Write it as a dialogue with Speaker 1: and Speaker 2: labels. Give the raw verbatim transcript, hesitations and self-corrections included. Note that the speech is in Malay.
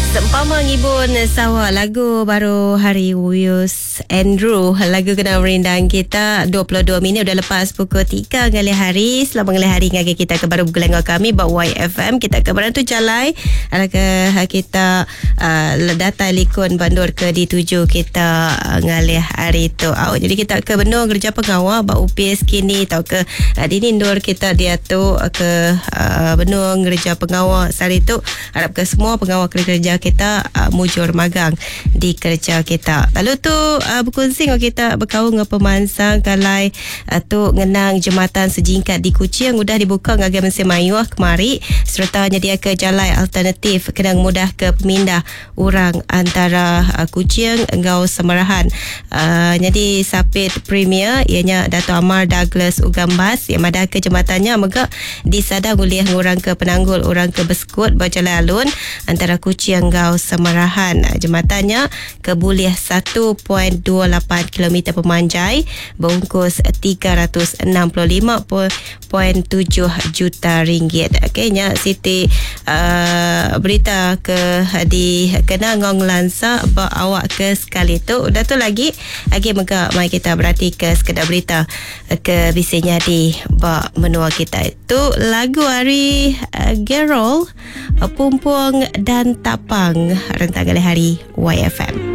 Speaker 1: Sempama ngibun sawah, lagu baru hari Wius Andrew, lagu kena merindang kita. Dua puluh dua minit dah lepas pukul tiga ngali hari. Selamat ngali hari ngagi kita ke baru buku lengok kami Bak Y F M. Kita ke barantu jalai adakah kita uh, data likun bandur ke dituju kita uh, ngali hari tu. Oh, jadi kita ke benung kerja pengawal Bak U P S kini tau ke uh, dinindur kita dia tu uh, ke uh, benung kerja pengawal sehari tu. Harap ke semua pengawal kerja kita uh, mujur magang di kerja kita. Lalu tu uh, berkongsi dengan kita berkawan dengan pemansang kalai uh, tu ngenang jembatan sejingkat di Kuching mudah dibuka ngagai mesin mayuah kemari serta menyediakan jalan alternatif kenang mudah ke pemindah orang antara uh, Kuching engau Semerahan. Uh, jadi sapit premier ianya Dato' Amar Douglas Ugambas yang madah ke jembatannya mega disadang oleh orang ke penanggul orang ke Beskut berjalan alun antara Kuching engau Semerahan. Jembatannya keboleh satu perpuluhan dua lapan kilometer pemanjai berungkus tiga ratus enam puluh lima perpuluhan tujuh juta ringgit. Okeynya Siti uh, berita ke di kena ngong lansa ba awak ke sekali tu. Dah tu lagi lagi mega mai kita berarti ke sekedar berita ke bisanya di ba menua kita. Itu lagu hari uh, Gerol uh, Pumpung dan Tapang rentang hari Y F M.